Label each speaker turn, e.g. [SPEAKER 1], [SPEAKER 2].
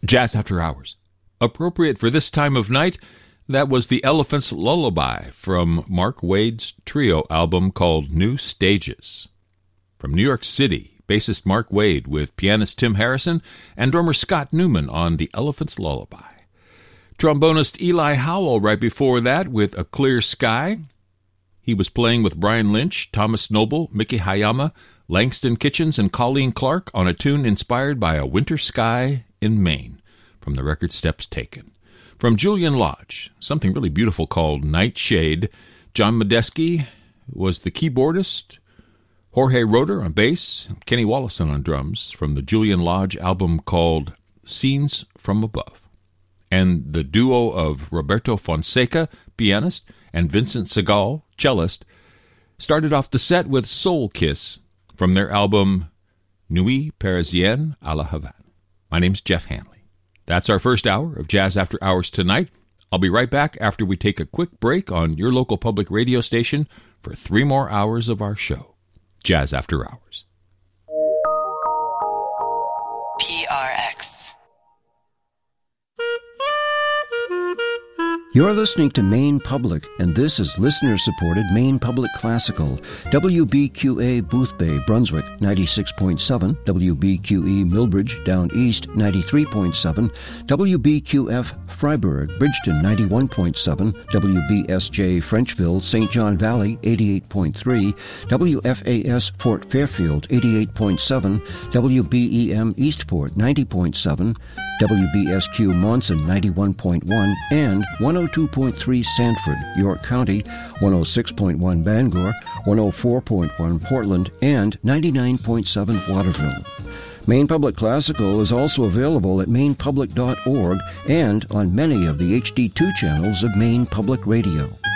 [SPEAKER 1] Jazz After Hours. Appropriate for this time of night, that was The Elephant's Lullaby from Mark Wade's trio album called New Stages. From New York City, bassist Mark Wade with pianist Tim Harrison and drummer Scott Newman on The Elephant's Lullaby. Trombonist Eli Howell right before that with A Clear Sky. He was playing with Brian Lynch, Thomas Noble, Mickey Hayama, Langston Kitchens, and Colleen Clark on a tune inspired by a winter sky in Maine from the record Steps Taken. From Julian Lodge, something really beautiful called Nightshade. John Medeski was the keyboardist, Jorge Roeder on bass, Kenny Wollison on drums from the Julian Lodge album called Scenes from Above. And the duo of Roberto Fonseca, pianist, and Vincent Segal, cellist, started off the set with Soul Kiss from their album Nuit Parisienne à la Havane. My name's Jeff Hanley. That's our first hour of Jazz After Hours tonight. I'll be right back after we take a quick break on your local public radio station for 3 more hours of our show, Jazz After Hours.
[SPEAKER 2] PRX.
[SPEAKER 3] You're listening to Maine Public, and this is listener-supported Maine Public Classical. WBQA Boothbay, Brunswick, 96.7. WBQE Millbridge, Down East, 93.7. WBQF Freiburg, Bridgeton, 91.7. WBSJ Frenchville, St. John Valley, 88.3. WFAS Fort Fairfield, 88.7. WBEM Eastport, 90.7. WBSQ Monson, 91.1, and 102.3 Sanford, York County, 106.1 Bangor, 104.1 Portland, and 99.7 Waterville. Maine Public Classical is also available at mainepublic.org and on many of the HD2 channels of Maine Public Radio.